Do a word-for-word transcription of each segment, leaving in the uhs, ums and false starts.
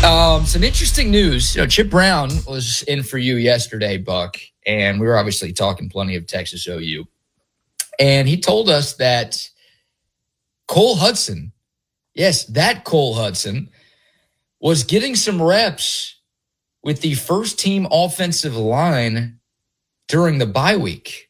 Um, some interesting news. You know, Chip Brown was in for you yesterday, Buck, and we were obviously talking plenty of Texas O U. And he told us that Cole Hudson, yes, that Cole Hudson, was getting some reps with the first team offensive line during the bye week.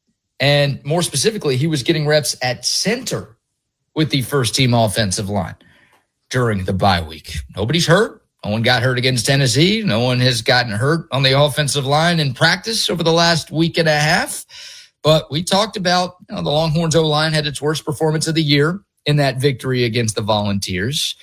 And more specifically, he was getting reps at center with the first team offensive line during the bye week. Nobody's hurt. No one got hurt against Tennessee. No one has gotten hurt on the offensive line in practice over the last week and a half. But we talked about, you know, the Longhorns O-line had its worst performance of the year in that victory against the Volunteers.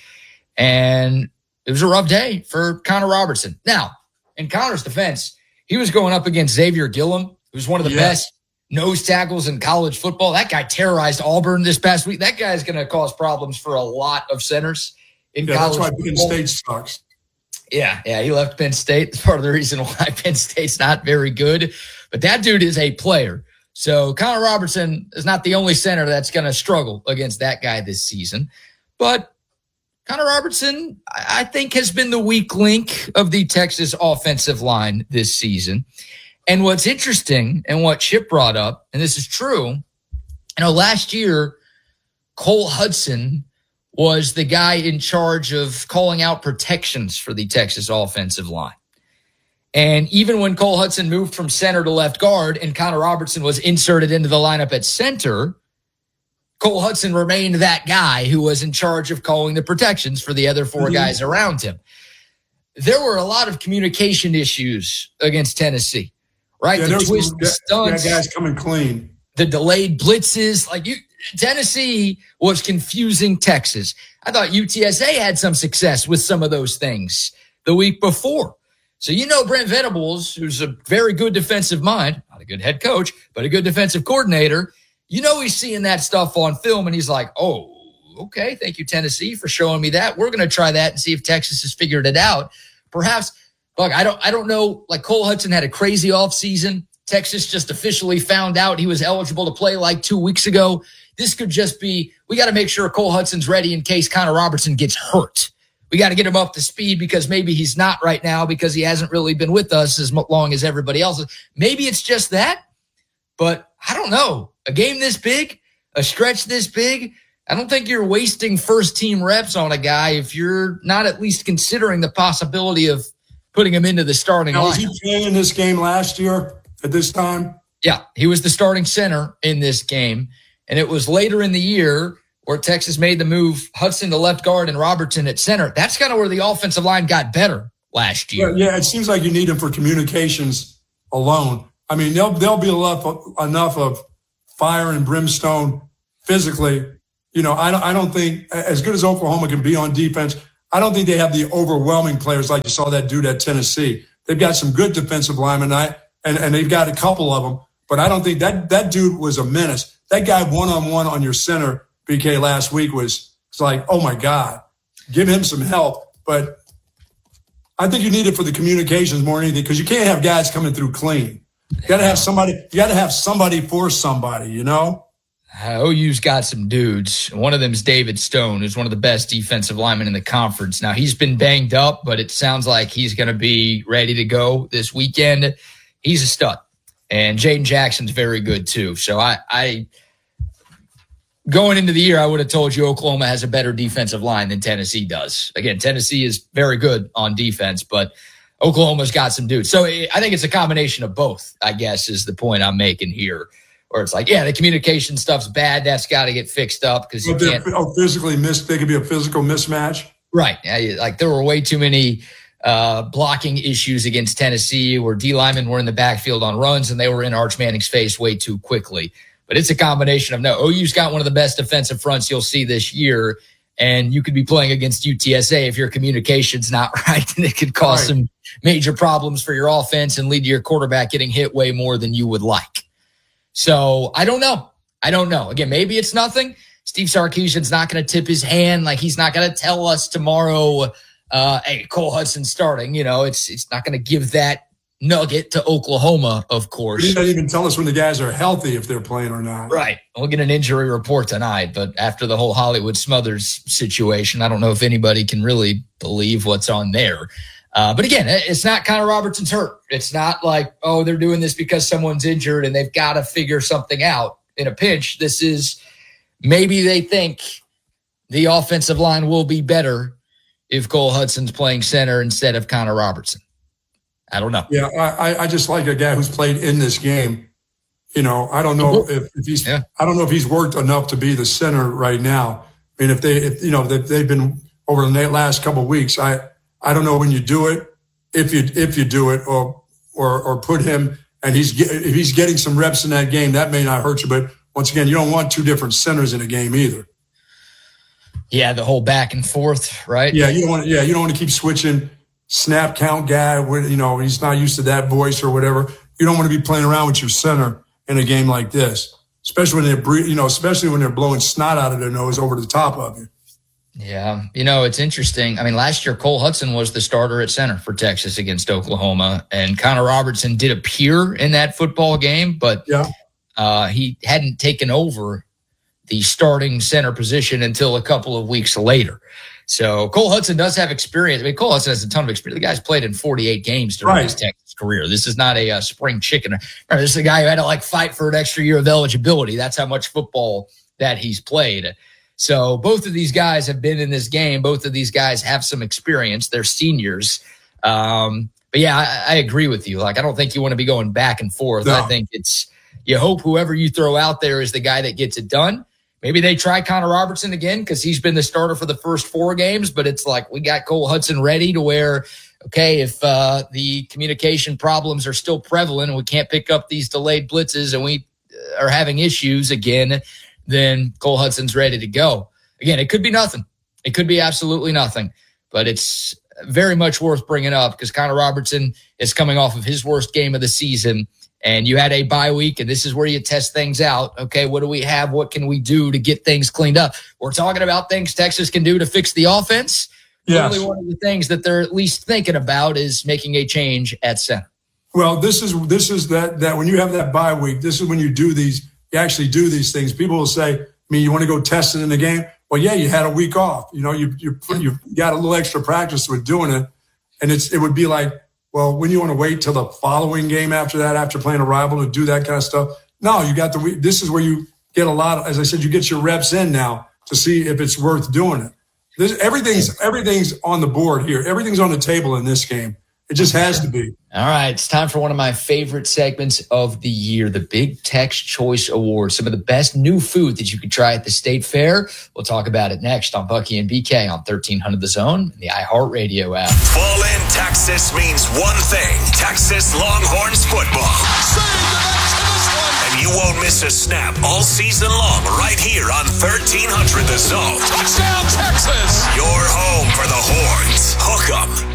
And it was a rough day for Connor Robertson. Now, in Connor's defense, he was going up against Xavier Gillum, who's one of the yes. best nose tackles in college football. That guy terrorized Auburn this past week. That guy is going to cause problems for a lot of centers in yeah, college that's why football. Penn State sucks. Yeah, yeah, he left Penn State. That's part of the reason why Penn State's not very good. But that dude is a player. So Connor Robertson is not the only center that's going to struggle against that guy this season. But Connor Robertson, I think, has been the weak link of the Texas offensive line this season. And what's interesting and what Chip brought up, and this is true, you know, last year, Cole Hudson was the guy in charge of calling out protections for the Texas offensive line. And even when Cole Hudson moved from center to left guard and Connor Robertson was inserted into the lineup at center, Cole Hudson remained that guy who was in charge of calling the protections for the other four mm-hmm. guys around him. There were a lot of communication issues against Tennessee, right? Yeah, the twist, the stunts, guys coming clean, the delayed blitzes, like you. Tennessee was confusing Texas. I thought U T S A had some success with some of those things the week before. So, you know, Brent Venables, who's a very good defensive mind, not a good head coach, but a good defensive coordinator, you know, he's seeing that stuff on film and he's like, oh, okay, thank you, Tennessee, for showing me that. We're going to try that and see if Texas has figured it out. Perhaps, look, I don't, I don't know, like Cole Hudson had a crazy offseason. Texas just officially found out he was eligible to play like two weeks ago. This could just be, we got to make sure Cole Hudson's ready in case Connor Robertson gets hurt. We got to get him up to speed because maybe he's not right now because he hasn't really been with us as long as everybody else is. Maybe it's just that, but I don't know. A game this big, a stretch this big, I don't think you're wasting first team reps on a guy if you're not at least considering the possibility of putting him into the starting now, lineup. Was he playing in this game last year at this time? Yeah, he was the starting center in this game. And it was later in the year where Texas made the move, Hudson to left guard and Robertson at center. That's kind of where the offensive line got better last year. Yeah, yeah, it seems like you need him for communications alone. I mean, there'll, there'll be enough, enough of fire and brimstone physically. You know, I don't, I don't think, as good as Oklahoma can be on defense, I don't think they have the overwhelming players like you saw that dude at Tennessee. They've got some good defensive linemen, I, and, and they've got a couple of them. But I don't think that that dude was a menace. That guy one-on-one on your center, B K, last week was it's like, oh, my God, give him some help. But I think you need it for the communications more than anything because you can't have guys coming through clean. You got to have somebody. You got to have somebody for somebody, you know? Uh, O U's got some dudes. One of them is David Stone, who's one of the best defensive linemen in the conference. Now, he's been banged up, but it sounds like he's going to be ready to go this weekend. He's a stud. And Jaden Jackson's very good, too. So I, I going into the year, I would have told you Oklahoma has a better defensive line than Tennessee does. Again, Tennessee is very good on defense, but Oklahoma's got some dudes. So I think it's a combination of both, I guess, is the point I'm making here. Where it's like, yeah, the communication stuff's bad. That's got to get fixed up because you can't. Oh, physically miss. They could be a physical mismatch. Right. Like there were way too many uh, blocking issues against Tennessee where D linemen were in the backfield on runs and they were in Arch Manning's face way too quickly. But it's a combination of no. O U's got one of the best defensive fronts you'll see this year, and you could be playing against U T S A if your communication's not right, and it could cause right. some major problems for your offense and lead to your quarterback getting hit way more than you would like. So I don't know. I don't know. Again, maybe it's nothing. Steve Sarkisian's not going to tip his hand. Like he's not going to tell us tomorrow, uh, hey, Cole Hudson's starting. You know, it's it's not going to give that nugget to Oklahoma, of course. He doesn't even tell us when the guys are healthy if they're playing or not. Right. We'll get an injury report tonight, but after the whole Hollywood Smothers situation, I don't know if anybody can really believe what's on there. Uh, but again, it's not Connor Robertson's hurt. It's not like, oh, they're doing this because someone's injured and they've got to figure something out in a pinch. This is maybe they think the offensive line will be better if Cole Hudson's playing center instead of Connor Robertson. I don't know. Yeah, I, I just like a guy who's played in this game. You know, I don't know if, if he's yeah. I don't know if he's worked enough to be the center right now. I mean, if they, if you know, they've, they've been over the last couple of weeks. I, I don't know when you do it, if you if you do it, or or or put him and he's if he's getting some reps in that game, that may not hurt you. But once again, you don't want two different centers in a game either. Yeah, the whole back and forth, right? Yeah, you don't want. Yeah, you don't want to keep switching. Snap count guy, when you know he's not used to that voice or whatever. You don't want to be playing around with your center in a game like this, especially when they're you know, especially when they're blowing snot out of their nose over the top of you. Yeah, you know it's interesting. I mean, last year Cole Hudson was the starter at center for Texas against Oklahoma, and Connor Robertson did appear in that football game, but yeah, uh, he hadn't taken over the starting center position until a couple of weeks later. So Cole Hudson does have experience. I mean, Cole Hudson has a ton of experience. The guy's played in forty-eight games during right. his Texas career. This is not a uh, spring chicken. Remember, this is a guy who had to like fight for an extra year of eligibility. That's how much football that he's played. So both of these guys have been in this game. Both of these guys have some experience. They're seniors. Um, but yeah, I, I agree with you. Like, I don't think you want to be going back and forth. No. I think it's, you hope whoever you throw out there is the guy that gets it done. Maybe they try Connor Robertson again because he's been the starter for the first four games, but it's like we got Cole Hudson ready to where, okay, if uh, the communication problems are still prevalent and we can't pick up these delayed blitzes and we are having issues again, then Cole Hudson's ready to go. Again, it could be nothing. It could be absolutely nothing, but it's very much worth bringing up because Connor Robertson is coming off of his worst game of the season. And you had a bye week, and this is where you test things out. Okay, what do we have? What can we do to get things cleaned up? We're talking about things Texas can do to fix the offense. Yes. Only one of the things that they're at least thinking about is making a change at center. Well, this is this is that that when you have that bye week, this is when you do these. You actually do these things. People will say, "I mean, you want to go test it in the game?" Well, yeah, you had a week off. You know, you you you got a little extra practice with doing it, and it's it would be like. Well, when you want to wait till the following game after that, after playing a rival to do that kind of stuff? No, you got the, this is where you get a lot of, as I said, you get your reps in now to see if it's worth doing it. This, everything's, everything's on the board here. Everything's on the table in this game. It just has to be. All right. It's time for one of my favorite segments of the year, the Big Tex Choice Awards. Some of the best new food that you could try at the State Fair. We'll talk about it next on Bucky and B K on thirteen hundred The Zone and the iHeartRadio app. Fall in Texas means one thing. Texas Longhorns football. And you won't miss a snap all season long right here on thirteen hundred The Zone. Touchdown, Texas! Your home for the Horns. Hook 'em.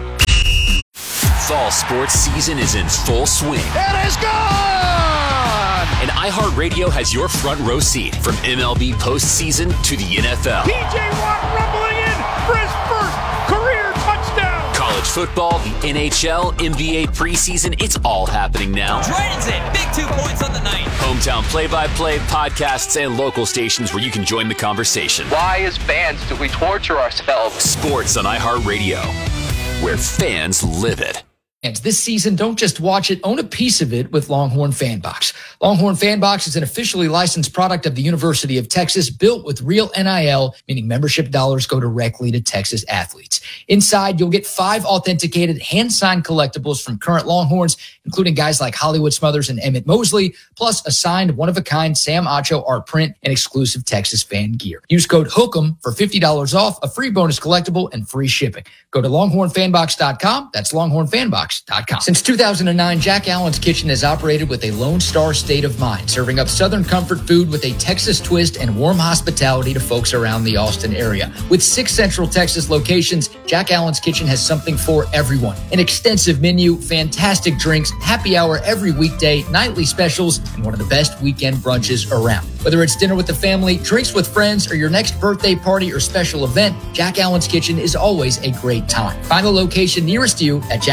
Fall sports season is in full swing. It is gone! And iHeartRadio has your front row seat from M L B postseason to the N F L. P J Watt rumbling in for his first career touchdown. College football, the N H L, N B A preseason, it's all happening now. Dragons it. Big two points on the night. Hometown play-by-play, podcasts, and local stations where you can join the conversation. Why, as fans, do we torture ourselves? Sports on iHeartRadio, where fans live it. And this season, don't just watch it, own a piece of it with Longhorn Fanbox. Longhorn Fanbox is an officially licensed product of the University of Texas, built with real N I L, meaning membership dollars go directly to Texas athletes. Inside, you'll get five authenticated hand-signed collectibles from current Longhorns, including guys like Hollywood Smothers and Emmett Mosley, plus a signed one-of-a-kind Sam Acho art print and exclusive Texas fan gear. Use code HOOK'em for fifty dollars off, a free bonus collectible, and free shipping. Go to longhorn fanbox dot com. That's longhorn fanbox dot com. Since two thousand nine, Jack Allen's Kitchen has operated with a Lone Star state of mind, serving up Southern comfort food with a Texas twist and warm hospitality to folks around the Austin area. With six Central Texas locations, Jack Allen's Kitchen has something for everyone. An extensive menu, fantastic drinks, happy hour every weekday, nightly specials, and one of the best weekend brunches around. Whether it's dinner with the family, drinks with friends, or your next birthday party or special event, Jack Allen's Kitchen is always a great time. Find the location nearest you at jack allens kitchen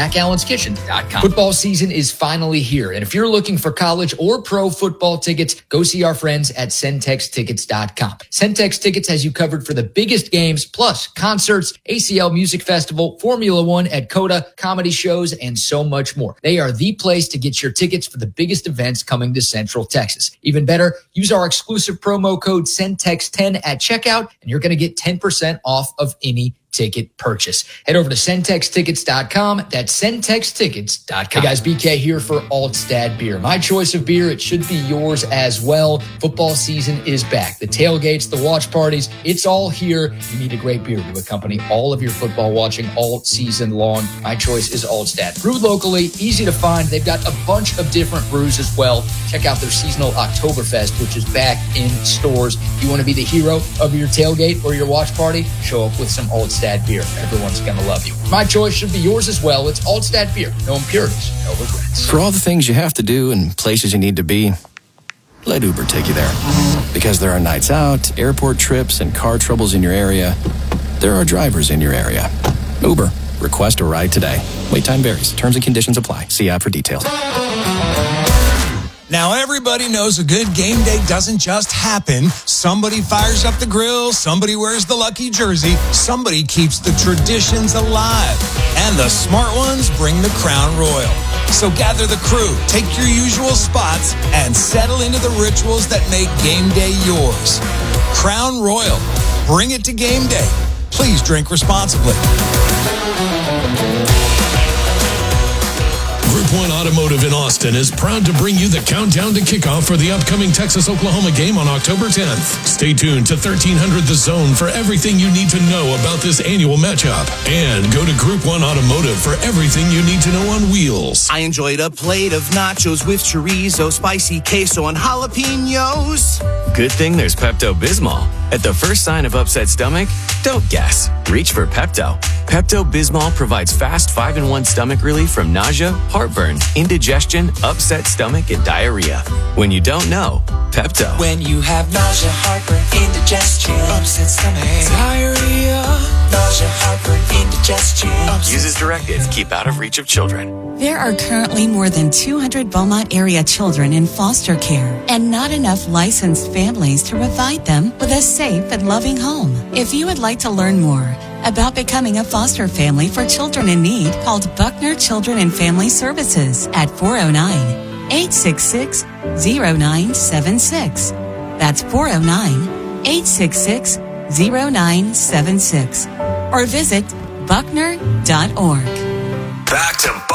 kitchen dot com. Football season is finally here, and if you're looking for college or pro football tickets, go see our friends at Centex Tickets dot com. Centex Tickets has you covered for the biggest games, plus concerts, A C L Music Festival, Formula One at Coda, comedy shows, and so much more. They are the place to get your tickets for the biggest events coming to Central Texas. Even better, use our exclusive promo code C E N T E X ten at checkout, and you're going to get ten percent off of any ticket purchase. Head over to Centex Tickets dot com. That's Centex Tickets dot com. Hey guys, B K here for Altstad Beer. My choice of beer, it should be yours as well. Football season is back. The tailgates, the watch parties, it's all here. You need a great beer to accompany all of your football watching all season long. My choice is Altstad. Brewed locally, easy to find. They've got a bunch of different brews as well. Check out their seasonal Oktoberfest, which is back in stores. You want to be the hero of your tailgate or your watch party? Show up with some Altstad beer. Everyone's going to love you. My choice should be yours as well. It's Altstad Beer. No impurities, no regrets. For all the things you have to do and places you need to be, let Uber take you there. Because there are nights out, airport trips, and car troubles in your area, there are drivers in your area. Uber. Request a ride today. Wait time varies. Terms and conditions apply. See app for details. Now, everybody knows a good game day doesn't just happen. Somebody fires up the grill, somebody wears the lucky jersey, somebody keeps the traditions alive. And the smart ones bring the Crown Royal. So gather the crew, take your usual spots, and settle into the rituals that make game day yours. Crown Royal. Bring it to game day. Please drink responsibly. Group one Automotive in Austin is proud to bring you the countdown to kickoff for the upcoming Texas-Oklahoma game on October tenth. Stay tuned to thirteen hundred The Zone for everything you need to know about this annual matchup. And go to Group one Automotive for everything you need to know on wheels. I enjoyed a plate of nachos with chorizo, spicy queso, and jalapenos. Good thing there's Pepto-Bismol. At the first sign of upset stomach, don't guess. Reach for Pepto. Pepto-Bismol provides fast five in one stomach relief from nausea, heartburn, indigestion, upset stomach, and diarrhea. When you don't know, Pepto. When you have nausea, heartburn, indigestion, upset stomach, diarrhea, nausea, heartburn, indigestion. Use as directed. Keep out of reach of children. There are currently more than two hundred Beaumont area children in foster care and not enough licensed families to provide them with a safe and loving home. If you would like to learn more about becoming a foster family for children in need, call Buckner Children and Family Services at four oh nine, eight six six, oh nine seven six. That's four oh nine, eight six six, oh nine seven six. Or visit buckner dot org. Back to